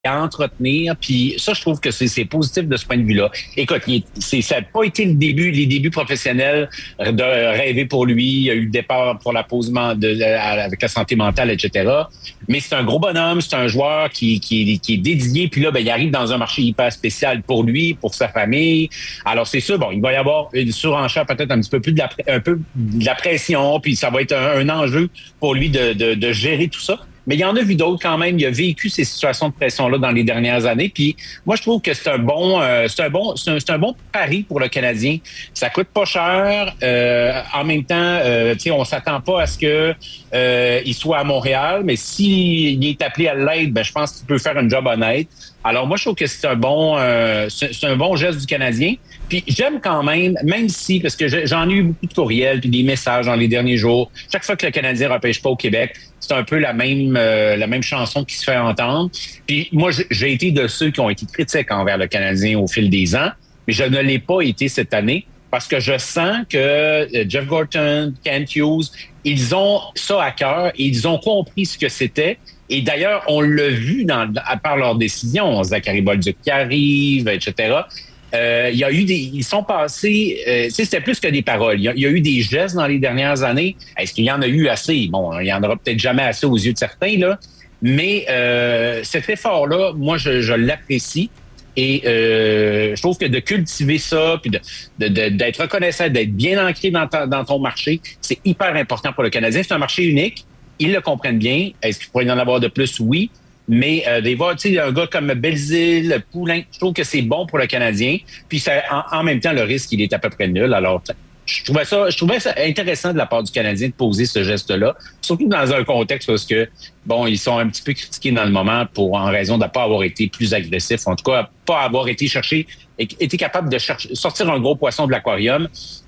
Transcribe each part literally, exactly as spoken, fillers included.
à entretenir. Puis ça, je trouve que c'est, c'est positif de ce point de vue-là. Écoute, il, c'est, ça n'a pas été le début, les débuts professionnels de rêver pour lui. Il y a eu le départ pour la pause de, avec la santé mentale, et cetera. Mais c'est un gros bonhomme, c'est un joueur qui, qui, qui est dédié. Puis là, ben, il arrive dans un marché hyper spécial pour lui, pour sa famille. Alors c'est sûr, bon, il va y avoir une surenchère, peut-être un petit peu plus de la, un peu de la pression. Puis ça va être un, un enjeu pour lui de, de, de gérer tout ça. Mais il y en a vu d'autres quand même. Il a vécu ces situations de pression-là dans les dernières années. Puis moi, je trouve que c'est un bon, euh, c'est un bon, c'est un, c'est un bon pari pour le Canadien. Ça coûte pas cher. Euh, en même temps, euh, tu sais, on s'attend pas à ce que euh, il soit à Montréal. Mais s'il est appelé à l'aide, ben je pense qu'il peut faire un job honnête. Alors moi, je trouve que c'est un bon, euh, c'est, c'est un bon geste du Canadien. Puis j'aime quand même, même si, parce que j'en ai eu beaucoup de courriels puis des messages dans les derniers jours. Chaque fois que le Canadien repêche pas au Québec, c'est un peu la même euh, la même chanson qui se fait entendre. Puis moi, j'ai été de ceux qui ont été critiques envers le Canadien au fil des ans, mais je ne l'ai pas été cette année parce que je sens que Jeff Gorton, Kent Hughes, ils ont ça à cœur et ils ont compris ce que c'était. Et d'ailleurs, on l'a vu dans, à part leurs décisions, Zachary Bolduc qui arrive, et cetera. Euh, il y a eu des, ils sont passés, euh, tu sais, c'était plus que des paroles. Il y, a, il y a eu des gestes dans les dernières années. Est-ce qu'il y en a eu assez? Bon, il y en aura peut-être jamais assez aux yeux de certains, là. Mais euh, cet effort-là, moi, je, je l'apprécie. Et euh, je trouve que de cultiver ça, puis de, de, de, d'être reconnaissant, d'être bien ancré dans, ta, dans ton marché, c'est hyper important pour le Canadien. C'est un marché unique. Ils le comprennent bien. Est-ce qu'il pourrait y en avoir de plus? Oui. Mais euh, des fois, tu sais, un gars comme Belzile, Poulain, je trouve que c'est bon pour le Canadien. Puis ça, en, en même temps, le risque, il est à peu près nul. Alors, je trouvais ça, je trouvais ça intéressant de la part du Canadien de poser ce geste-là, surtout dans un contexte parce que, bon, ils sont un petit peu critiqués dans le moment pour en raison de ne pas avoir été plus agressifs, en tout cas, pas avoir été chercher, été capable de chercher, sortir un gros poisson de l'aquarium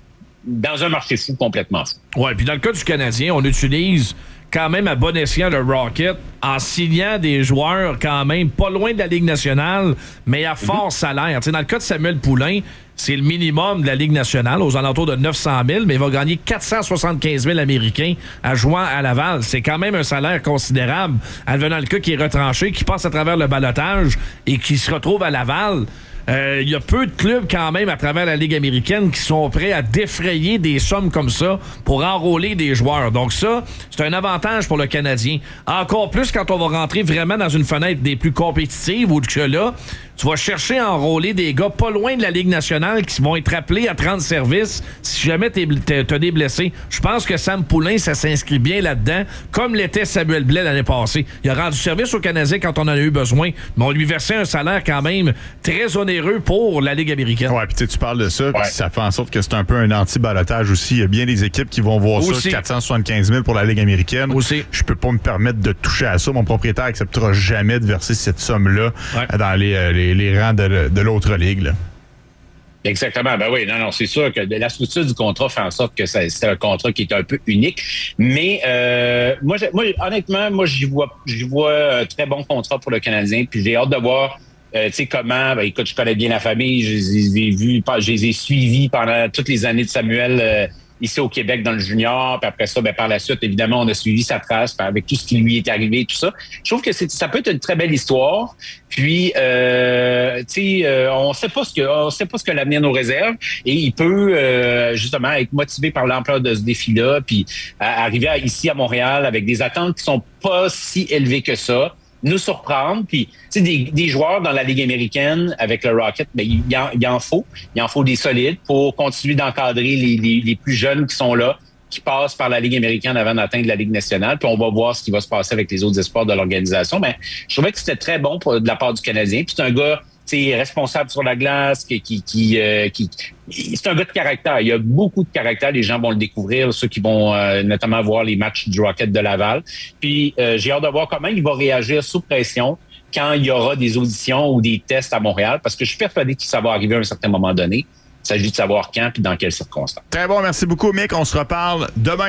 dans un marché fou, complètement fou. Ouais, puis dans le cas du Canadien, on utilise quand même à bon escient le Rocket en signant des joueurs quand même pas loin de la Ligue nationale, mais à fort mm-hmm. salaire. T'sais, dans le cas de Samuel Poulain, c'est le minimum de la Ligue nationale, aux alentours de neuf cent mille, mais il va gagner quatre cent soixante-quinze mille américains à jouant à Laval. C'est quand même un salaire considérable. Advenant le cas qui est retranché, qui passe à travers le ballottage et qui se retrouve à Laval. Il euh, y a peu de clubs quand même à travers la Ligue américaine qui sont prêts à défrayer des sommes comme ça pour enrôler des joueurs. Donc ça, c'est un avantage pour le Canadien. Encore plus quand on va rentrer vraiment dans une fenêtre des plus compétitives ou que là, tu vas chercher à enrôler des gars pas loin de la Ligue nationale qui vont être appelés à te rendre service si jamais t'es, t'es, t'as des blessés. Je pense que Sam Poulain, ça s'inscrit bien là-dedans, comme l'était Samuel Blais l'année passée. Il a rendu service au Canadien quand on en a eu besoin, mais on lui versait un salaire quand même très onéreux pour la Ligue américaine. Ouais, puis tu parles de ça, puis ouais. ça fait en sorte que c'est un peu un anti-balotage aussi. Il y a bien des équipes qui vont voir aussi. Ça, quatre cent soixante-quinze mille pour la Ligue américaine. Aussi. Je peux pas me permettre de toucher à ça. Mon propriétaire acceptera jamais de verser cette somme-là ouais. dans les, euh, les, les rangs de, de l'autre ligue, là. Exactement. Ben oui, non, non, c'est sûr que la structure du contrat fait en sorte que ça, c'est un contrat qui est un peu unique. Mais euh, moi, moi, honnêtement, moi, j'y vois, j'y vois un très bon contrat pour le Canadien. Puis j'ai hâte de voir, euh, tu sais, comment. Ben, écoute, je connais bien la famille. Je les ai vus, je les ai suivis pendant toutes les années de Samuel euh, ici au Québec dans le junior. Puis après ça, ben par la suite, évidemment, on a suivi sa trace avec tout ce qui lui est arrivé et tout ça. Je trouve que c'est, ça peut être une très belle histoire. Puis, euh, tu sais, euh, on sait pas ce que, on sait pas ce que l'avenir nous réserve, et il peut euh, justement être motivé par l'ampleur de ce défi-là, puis à, arriver à, ici à Montréal avec des attentes qui sont pas si élevées que ça, nous surprendre. Puis, tu sais, des, des joueurs dans la Ligue américaine avec le Rocket, ben il y en, il en faut, il en faut des solides pour continuer d'encadrer les, les, les plus jeunes qui sont là, qui passent par la Ligue américaine avant d'atteindre la Ligue nationale. Puis on va voir ce qui va se passer avec les autres espoirs de l'organisation. Mais je trouvais que c'était très bon pour, de la part du Canadien. Puis c'est un gars, tu sais, responsable sur la glace, qui, qui, qui, euh, qui, c'est un gars de caractère. Il y a beaucoup de caractère. Les gens vont le découvrir, ceux qui vont euh, notamment voir les matchs du Rocket de Laval. Puis euh, j'ai hâte de voir comment il va réagir sous pression quand il y aura des auditions ou des tests à Montréal, parce que je suis persuadé que ça va arriver à un certain moment donné. Il s'agit de savoir quand et dans quelles circonstances. Très bon, merci beaucoup, Mick. On se reparle demain.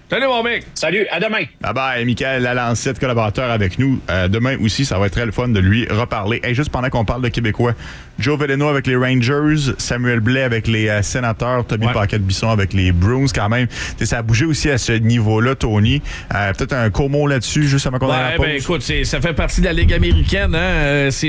Salut, mon mec. Salut, à demain. Bye bye, Michael Lalancette, collaborateur avec nous. Euh, demain aussi, ça va être très le fun de lui reparler. Et juste pendant qu'on parle de Québécois, Joe Veleno avec les Rangers, Samuel Blais avec les euh, Sénateurs, Toby ouais. Paquette-Bisson avec les Bruins, quand même. T'sais, ça a bougé aussi à ce niveau-là, Tony. Euh, peut-être un court mot là-dessus, juste avant qu'on ouais, aille à la pause. Ben, écoute, ça fait partie de la Ligue américaine. Hein? C'est